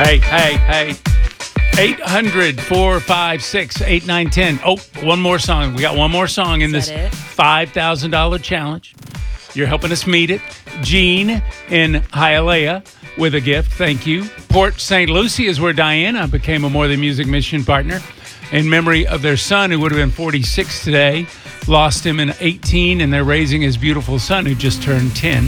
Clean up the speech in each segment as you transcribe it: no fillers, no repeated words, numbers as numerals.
Hey. 800-456-8910. Oh, one more song. We got one more song in this $5,000 challenge. You're helping us meet it. Jean in Hialeah with a gift. Thank you. Port St. Lucie is where Diana became a More Than Music mission partner in memory of their son, who would have been 46 today. Lost him in 18, and they're raising his beautiful son, who just turned 10.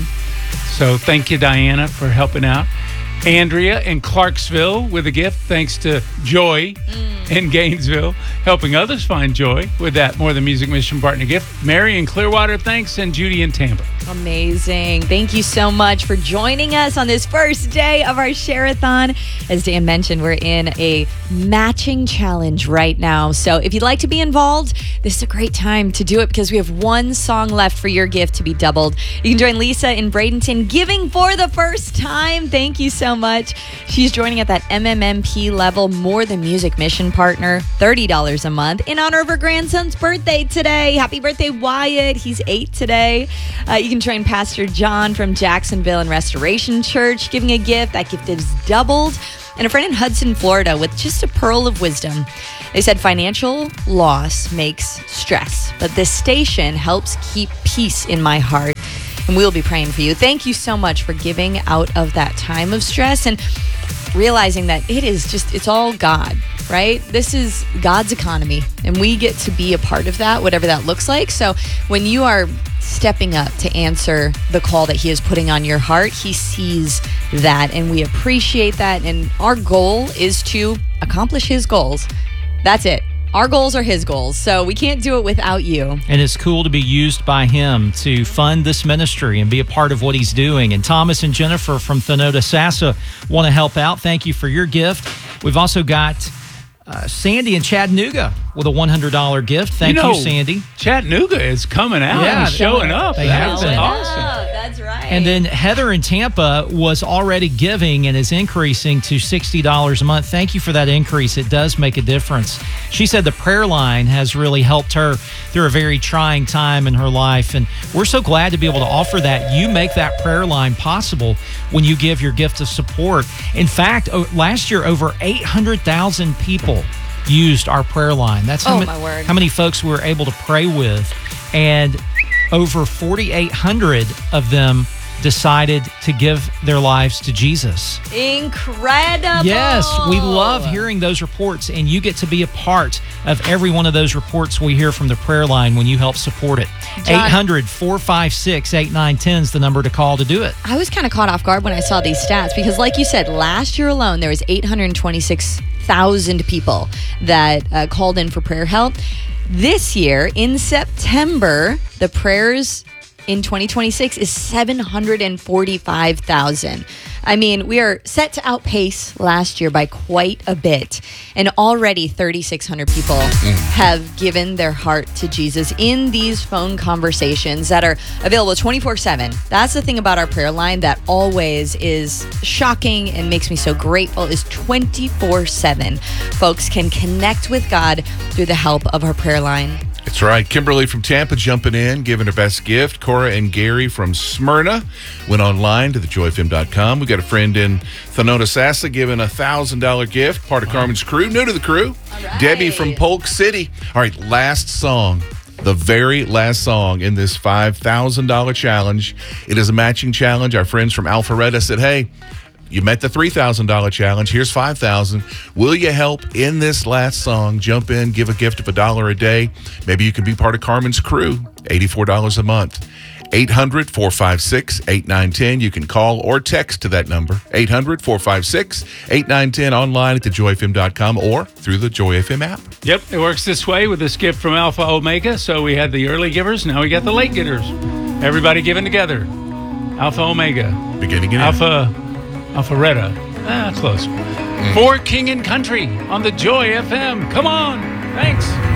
So thank you, Diana, for helping out. Andrea in Clarksville with a gift, thanks to Joy in Gainesville, helping others find joy with that More Than Music mission partner gift. Mary in Clearwater, thanks, and Judy in Tampa. Amazing. Thank you so much for joining us on this first day of our Share-a-thon. As Dan mentioned, we're in a matching challenge right now. So if you'd like to be involved, this is a great time to do it because we have one song left for your gift to be doubled. You can join Lisa in Bradenton giving for the first time. Thank you so much. She's joining at that MMMP level, More Than Music mission partner, $30 a month in honor of her grandson's birthday today. Happy birthday, Wyatt. He's 8 today. You can join Pastor John from Jacksonville and Restoration Church giving a gift. That gift is doubled. And a friend in Hudson, Florida with just a pearl of wisdom. They said financial loss makes stress, but this station helps keep peace in my heart. And we'll be praying for you. Thank you so much for giving out of that time of stress and realizing that it's all God, right? This is God's economy, and we get to be a part of that, whatever that looks like. So when you are stepping up to answer the call that He is putting on your heart, He sees that, and we appreciate that. And our goal is to accomplish His goals. That's it. Our goals are His goals, so we can't do it without you. And it's cool to be used by Him to fund this ministry and be a part of what He's doing. And Thomas and Jennifer from Thanota Sassa want to help out. Thank you for your gift. We've also got Sandy in Chattanooga with a $100 gift. Thank you, Sandy. Chattanooga is coming out and showing up. That's awesome. That's right. And then Heather in Tampa was already giving and is increasing to $60 a month. Thank you for that increase. It does make a difference. She said the prayer line has really helped her through a very trying time in her life. And we're so glad to be able to offer that. You make that prayer line possible when you give your gift of support. In fact, last year, over 800,000 people used our prayer line. That's how many folks we were able to pray with. And over 4,800 of them decided to give their lives to Jesus. Incredible. Yes, we love hearing those reports, and you get to be a part of every one of those reports we hear from the prayer line when you help support it. 800-456-8910 is the number to call to do it. I was kind of caught off guard when I saw these stats because, like you said, last year alone, there was 826,000 people that called in for prayer help. This year, in September, the prayers in 2026 is 745,000. I mean, we are set to outpace last year by quite a bit. And already 3,600 people have given their heart to Jesus in these phone conversations that are available 24/7. That's the thing about our prayer line that always is shocking and makes me so grateful is 24/7. Folks can connect with God through the help of our prayer line. That's right. Kimberly from Tampa jumping in, giving her best gift. Cora and Gary from Smyrna went online to thejoyfm.com. We got a friend in Thanota Sassa giving a $1,000 gift, part of Carmen's crew, new to the crew. Right. Debbie from Polk City. All right, last song. The very last song in this $5,000 challenge. It is a matching challenge. Our friends from Alpharetta said, hey, you met the $3,000 challenge. Here's $5,000. Will you help in this last song? Jump in, give a gift of $1 a day. Maybe you can be part of Carmen's crew. $84 a month. 800-456-8910. You can call or text to that number. 800-456-8910 online at thejoyfm.com or through the Joy FM app. Yep, it works this way with this gift from Alpha Omega. So we had the early givers. Now we got the late getters. Everybody giving together. Alpha Omega. Beginning and Alpharetta. Close. For King and Country on the Joy FM. Come on. Thanks.